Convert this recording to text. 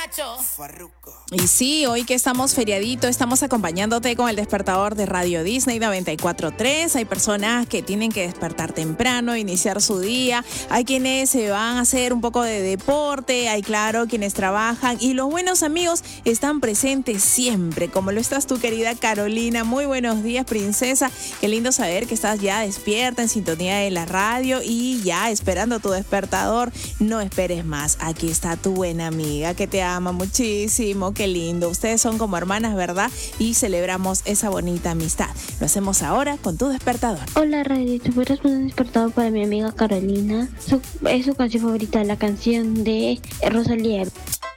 Y sí, hoy que estamos feriadito, estamos acompañándote con el despertador de Radio Disney 94.3. Hay personas que tienen que despertar temprano, iniciar su día. Hay quienes se van a hacer un poco de deporte. Hay, claro, quienes trabajan. Y los buenos amigos están presentes siempre, como lo estás tú, querida Carolina. Muy buenos días, princesa. Qué lindo saber que estás ya despierta en sintonía de la radio y ya esperando tu despertador. No esperes más. Aquí está tu buena amiga que te ama muchísimo. Qué lindo. Ustedes son como hermanas, ¿verdad? Y celebramos esa bonita amistad. Lo hacemos ahora con tu despertador. Hola, Radio. ¿Te puedes poner un despertador para mi amiga Carolina? Es su canción favorita, la canción de Rosalía.